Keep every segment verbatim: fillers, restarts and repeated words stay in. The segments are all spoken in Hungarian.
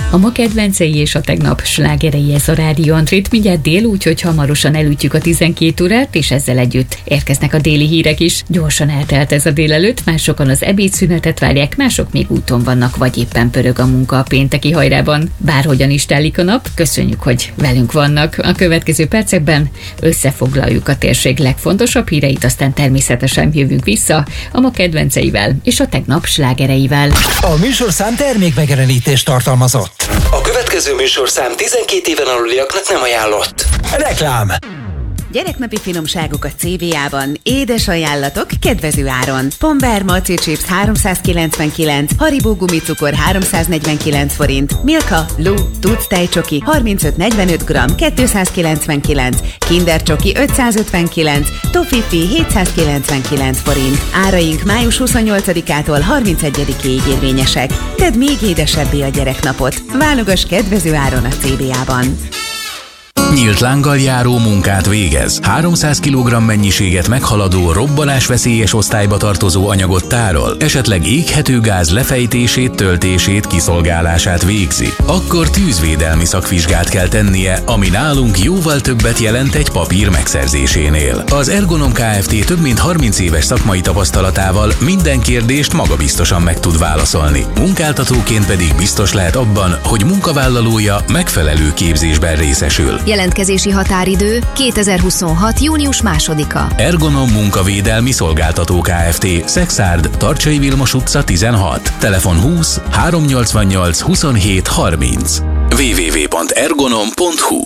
A ma kedvencei és a tegnap slágerei, ez a Rádió Antrit. Mindjárt dél, úgyhogy hamarosan elütjük a tizenkét órát, és ezzel együtt érkeznek a déli hírek is. Gyorsan eltelt ez a délelőtt, másokan az ebédszünetet várják, mások még úton vannak, vagy éppen pörög a munka a pénteki hajrában. Bárhogyan is telik a nap, köszönjük, hogy velünk vannak. A következő percekben összefoglaljuk a térség legfontosabb híreit, aztán természetesen jövünk vissza a ma kedvenceivel és a tegnap slágereivel. A műsorszám termékmegjelenítést tartalmazott. A következő műsorszám tizenkét éven aluliaknak nem ajánlott. Reklám. Gyereknapi finomságok a cé vé á-ban. Édes ajánlatok kedvező áron. Pombear Maci Chips háromszázkilencvenkilenc, Haribo gumicukor háromszáznegyvenkilenc forint, Milka, Lu, Tudsz tejcsoki harmincöt negyvenöt gramm kétszázkilencvenkilenc, Kinder csoki ötszázötvenkilenc, Toffifee hétszázkilencvenkilenc forint. Áraink május huszonnyolcadikától harmincegyedikéig érvényesek. Tedd még édesebbé a gyereknapot. Válogass kedvező áron a cé vé á-ban. Nyílt lánggal járó munkát végez. háromszáz kilogramm mennyiséget meghaladó, robbanásveszélyes osztályba tartozó anyagot tárol, esetleg éghető gáz lefejtését, töltését, kiszolgálását végzi. Akkor tűzvédelmi szakvizsgát kell tennie, ami nálunk jóval többet jelent egy papír megszerzésénél. Az Ergonom Kft. Több mint harminc éves szakmai tapasztalatával minden kérdést magabiztosan meg tud válaszolni. Munkáltatóként pedig biztos lehet abban, hogy munkavállalója megfelelő képzésben részesül. Jelentkezési határidő kétezer-huszonhat. június másodika. Ergonom Munkavédelmi Szolgáltató Kft. Szexárd, Tarcsai Vilmos utca tizenhat. Telefon húsz háromszáznyolcvannyolc huszonhét harminc. double-u double-u double-u pont ergonom pont hu.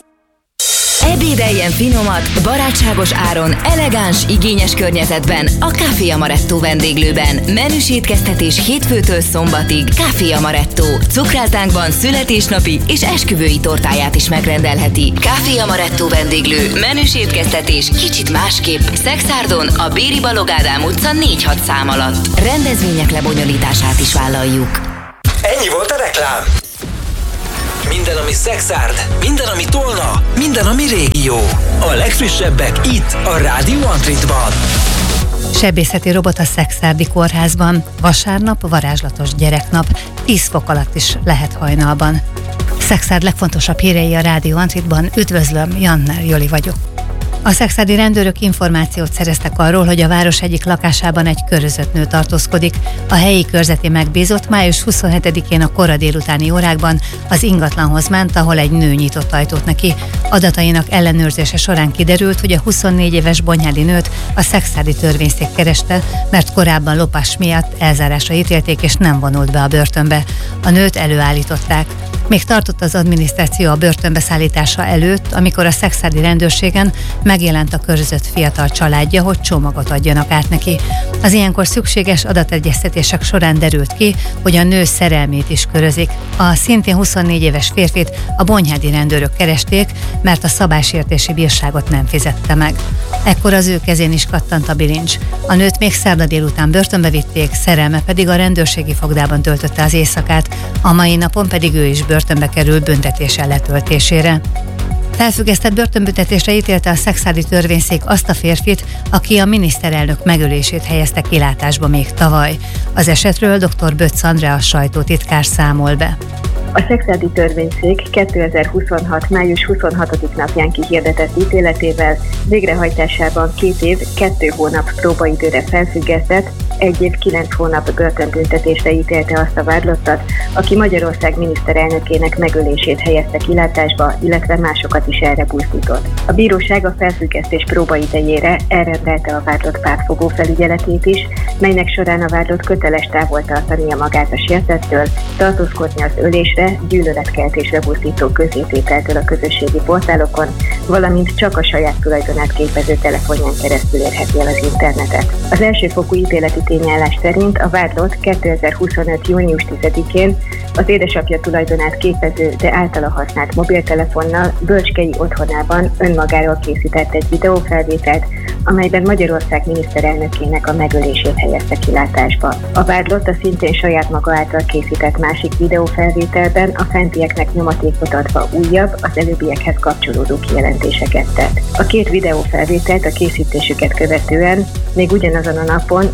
Ebédeljen finomat, barátságos áron, elegáns, igényes környezetben a Café Amaretto vendéglőben. Menüs étkeztetés hétfőtől szombatig. Café Amaretto. Cukráltánkban születésnapi és esküvői tortáját is megrendelheti. Café Amaretto vendéglő. Menüs étkeztetés kicsit másképp. Szexárdon, a Béri Balogh Ádám utca négy hat szám alatt. Rendezvények lebonyolítását is vállaljuk. Ennyi volt a reklám. Minden, ami Szexárd, minden, ami Tolna, minden, ami régió. A legfrissebbek itt, a Rádió Antritban. Sebészeti robot a Szexárdi kórházban. Vasárnap varázslatos gyereknap. tíz fok alatt is lehet hajnalban. Szexárd legfontosabb hírei a Rádió Antritban. Üdvözlöm, Janner Joli vagyok. A szexárdi rendőrök információt szereztek arról, hogy a város egyik lakásában egy körözött nő tartózkodik. A helyi körzeti megbízott május huszonhetedikén a kora délutáni órákban az ingatlanhoz ment, ahol egy nő nyitott ajtót neki. Adatainak ellenőrzése során kiderült, hogy a huszonnégy éves bonyhádi nőt a szexárdi törvényszék kereste, mert korábban lopás miatt elzárásra ítélték és nem vonult be a börtönbe. A nőt előállították. Még tartott az adminisztráció a börtönbe szállítása előtt, amikor a szexárdi rendőrségen megjelent a körözött fiatal családja, hogy csomagot adjanak át neki. Az ilyenkor szükséges adategyeztetések során derült ki, hogy a nő szerelmét is körözik. A szintén huszonnégy éves férfit a bonyhádi rendőrök keresték, mert a szabálysértési bírságot nem fizette meg. Ekkor az ő kezén is kattant a bilincs. A nőt még szerda délután börtönbe vitték, szerelme pedig a rendőrségi fogdában töltötte az éjszakát, a mai napon pedig ő is börtönbe kerül büntetése letöltésére. Felfüggesztett börtönbüntetésre ítélte a szexárdi törvényszék azt a férfit, aki a miniszterelnök megölését helyezte kilátásba még tavaly. Az esetről dr. Böcz Andrea sajtótitkár számol be. A szexárdi törvényszék kétezer-huszonhat. május huszonhatodika napján kihirdetett ítéletével végrehajtásában két év, kettő hónap próbaidőre felfüggesztett, egy év, kilenc hónap börtönbüntetésre ítélte azt a vádlottat, aki Magyarország miniszterelnökének megölését helyezte kilátásba, illetve másokat is erre buzdított. A bíróság a felfüggesztés próbaidejére elrendelte a vádlott pártfogó felügyeletét is, melynek során a vádlott köteles távol tartania magát a sértettől, tartózkodni az ölésre, gyűlöletkeltésre buzdító közzétételtől a közösségi portálokon, valamint csak a saját tulajdonát képező telefonján keresztül érheti el az internetet. Az elsőfokú ítéleti tényállás szerint a vádlott kétezer-huszonöt. június tizedikén az édesapja tulajdonát képező, de általa használt mobiltelefonnal Bölcskei otthonában önmagáról készített egy videófelvételt, amelyben Magyarország miniszterelnökének a megölését helyezte kilátásba. A vádlott a szintén saját maga által készített másik videófelvételben a fentieknek nyomatékot adva újabb, az előbbiekhez kapcsolódó kijelentéseket tett. A két videófelvételt a készítésüket követően még ugyanazon a napon a profi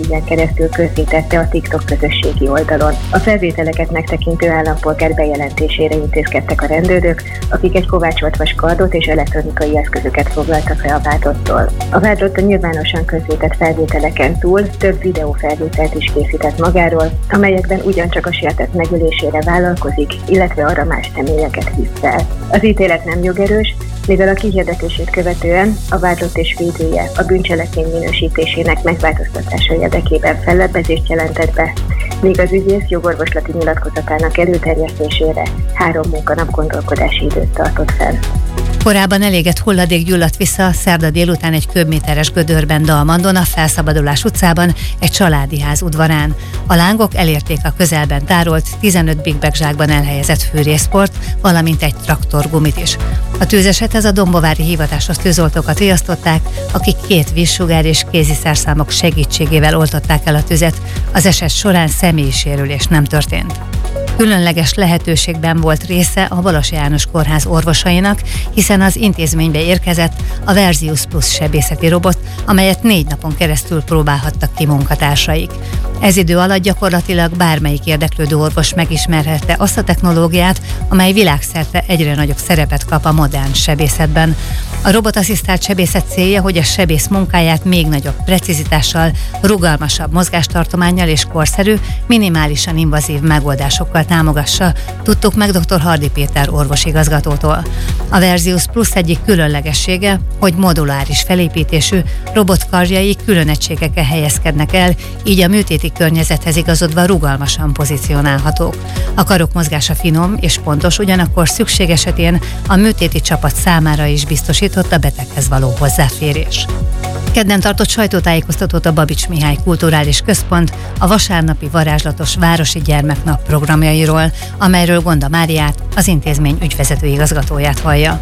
vízen keresztül közzétette a TikTok közösségi oldalon. A felvételeket megtekintő állampolgár bejelentésére intézkedtek a rendőrök, akik egy kovácsolt vaskardot és elektronikai eszközöket foglaltak le a vádlottól. A vádlott a nyilvánosan közzétett felvételeken túl több videófelvételt is készített magáról, amelyekben ugyancsak a sértett megölésére vállalkozik, illetve arra más személyeket hisz fel. Az ítélet nem jogerős, mivel a kihirdetését követően a vádlott és védője a bűncselekmény minősítésének megváltoztatása érdekében fellebbezést jelentett be, míg az ügyész jogorvoslati nyilatkozatának előterjesztésére három munkanap gondolkodási időt tartott fel. Korábban elégett hulladék gyulladt vissza szerda délután egy köbméteres gödörben Dalmandon, a Felszabadulás utcában, egy családi ház udvarán. A lángok elérték a közelben tárolt tizenöt big bag zsákban elhelyezett fűrészport, valamint egy traktorgumit is. A tűzesethez a dombovári hivatásos tűzoltókat riasztották, akik két vízsugár és kéziszerszámok segítségével oltották el a tüzet. Az eset során személyi sérülés nem történt. Különleges lehetőségben volt része a Balassi János Kórház orvosainak, hiszen az intézménybe érkezett a Verzius Plus sebészeti robot, amelyet négy napon keresztül próbálhattak ki munkatársaik. Ez idő alatt gyakorlatilag bármelyik érdeklődő orvos megismerhette azt a technológiát, amely világszerte egyre nagyobb szerepet kap a modern sebészetben. A robotasszisztált sebészet célja, hogy a sebész munkáját még nagyobb precizitással, rugalmasabb mozgástartománnyal és korszerű, minimálisan invazív megoldásokkal támogassa, tudtuk meg dr. Hardy Péter orvosigazgatótól. A Verzius Plus egyik különlegessége, hogy moduláris felépítésű, robotkarjai külön egységeken helyezkednek el, így a műtéti környezethez igazodva rugalmasan pozícionálhatók. A karok mozgása finom és pontos, ugyanakkor szükség esetén a műtéti csapat számára is biztosított a beteghez való hozzáférés. Kedden tartott sajtótájékoztatót a Babits Mihály Kulturális Központ a vasárnapi varázslatos Városi Gyermeknap programjairól, amelyről Gonda Máriát, az intézmény ügyvezető igazgatóját hallja.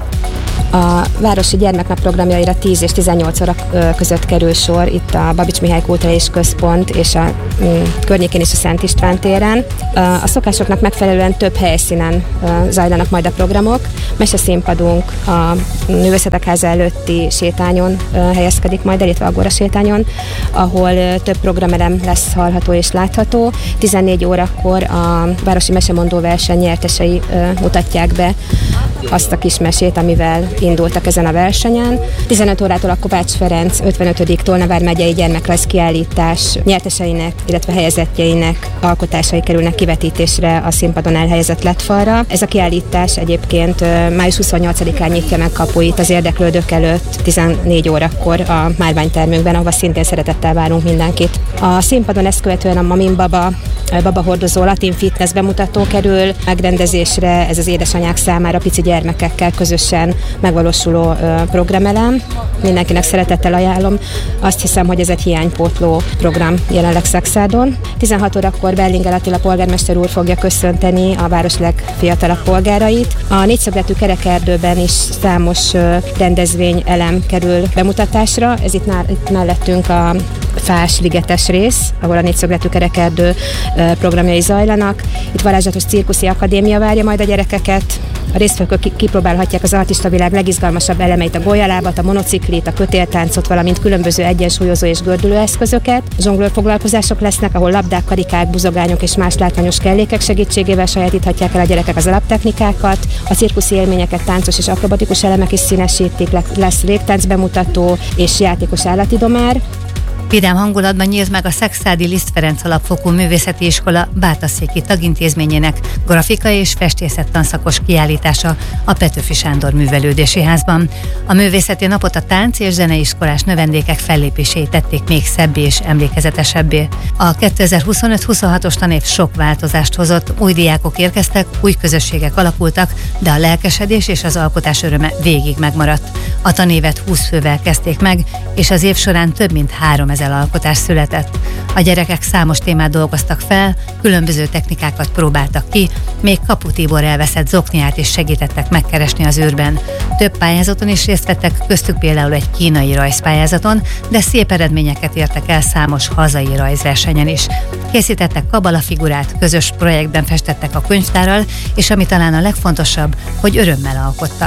A Városi Gyermeknap programjaira tíz és tizennyolc óra között kerül sor itt a Babits Mihály Kulturális Központ és a mm, környékén is a Szent István téren. A szokásoknak megfelelően több helyszínen zajlanak majd a programok. Meseszínpadunk a Művészetek Háza előtti sétányon helyezkedik majd, illetve Agora sétányon, ahol több programelem lesz hallható és látható. tizennégy órakor a Városi Mesemondó verseny nyertesei mutatják be azt a kis mesét, amivel indultak ezen a versenyen. tizenöt órától a Kovács Ferenc ötvenötödik Tolnavár megyei gyermekrajz kiállítás nyerteseinek, illetve helyezettjeinek alkotásai kerülnek kivetítésre a színpadon elhelyezett lettfalra. Ez a kiállítás egyébként május huszonnyolcadikán nyitja meg kapuit az érdeklődők előtt tizennégy órakor a márványtermünkben, ahova szintén szeretettel várunk mindenkit. A színpadon ezt követően a Mamin Baba babahordozó latin fitness bemutató kerül megrendezésre, ez az édesanyák számára pici gyermekekkel közösen megvalósuló programelem. Mindenkinek szeretettel ajánlom. Azt hiszem, hogy ez egy hiánypótló program jelenleg Szexádon. tizenhat órakor Berlinger Attila polgármester úr fogja köszönteni a város legfiatalabb polgárait. A négyszögletű kerekerdőben is számos rendezvény elem kerül bemutatásra. Ez itt, ná- itt mellettünk a fás ligetes rész, ahol a négyszögletű kerekerdő programjai zajlanak. Itt varázslatos cirkuszi akadémia várja majd a gyerekeket. A résztvevők kipróbálhatják az artista világ legizgalmasabb elemeit, a golyalábat, a monociklit, a kötéltáncot, valamint különböző egyensúlyozó és gördülő eszközöket. Zsonglőr foglalkozások lesznek, ahol labdák, karikák, buzogányok és más látványos kellékek segítségével sajátíthatják el a gyerekek az alaptechnikákat. A cirkuszi élményeket táncos és akrobatikus elemek is színesítik, lesz légtánc bemutató és játékos állatidomár. Vidám hangulatban nyílt meg a Szekszárdi Liszt Ferenc Alapfokú Művészeti Iskola Bátaszéki tagintézményének grafikai és festészet tanszakos kiállítása a Petőfi Sándor Művelődési Házban. A művészeti napot a tánc- és zeneiskolás növendékek fellépései tették még szebbé és emlékezetesebbé. A kétezer-huszonöt huszonhatos tanév sok változást hozott, új diákok érkeztek, új közösségek alakultak, de a lelkesedés és az alkotás öröme végig megmaradt. A tanévet húsz fővel kezdték meg, és az év során több mint háromezer alkotás született. A gyerekek számos témát dolgoztak fel, különböző technikákat próbáltak ki, még Kapu Tibor elveszett zokniát is segítettek megkeresni az űrben. Több pályázaton is részt vettek, köztük például egy kínai rajzpályázaton, de szép eredményeket értek el számos hazai rajzversenyen is. Készítettek kabalafigurát, közös projektben festettek a könyvtárral, és ami talán a legfontosabb, hogy örömmel alkottak.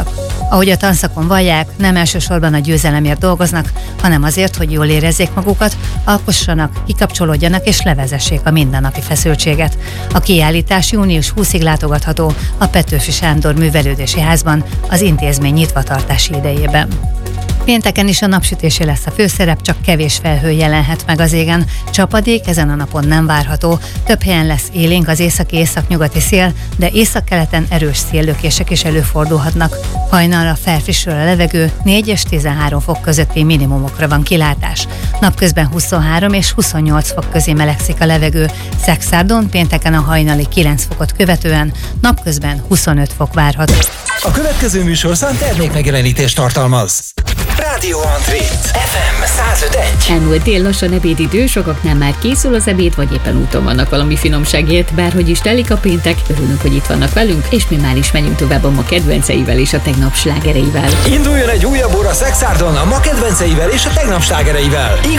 Ahogy a tanszakon vallják, nem elsősorban a győzelemért dolgoznak, hanem azért, hogy jól érezzék magukat, alkossanak, kikapcsolódjanak és levezessék a mindennapi feszültséget. A kiállítás június huszadikáig látogatható a Petőfi Sándor Művelődési Házban az intézmény nyitvatartási idejében. Pénteken is a napsütésé lesz a főszerep, csak kevés felhő jelenhet meg az égen. Csapadék ezen a napon nem várható. Több helyen lesz élénk az északi-északnyugati szél, de északkeleten erős széllökések is előfordulhatnak. Hajnalra felfrissül a levegő, négy és tizenhárom fok közötti minimumokra van kilátás. Napközben huszonhárom és huszonnyolc fok közé melegszik a levegő. Szekszárdon pénteken a hajnali kilenc fokot követően, napközben huszonöt fok várható. A következő műsorszám termékmegjelenítést tartalmaz. Rádió Antrit ef em száz öt egész egy. Elmúlt dél lassan ebédidő, sokaknál már készül az ebéd, vagy éppen úton vannak valami finomságért, bárhogy is telik a péntek, örülünk, hogy itt vannak velünk, és mi már is megyünk tovább a ma kedvenceivel és a tegnap slágereivel. Induljon egy újabb óra Szexárdon a ma kedvenceivel és a tegnap slágereivel.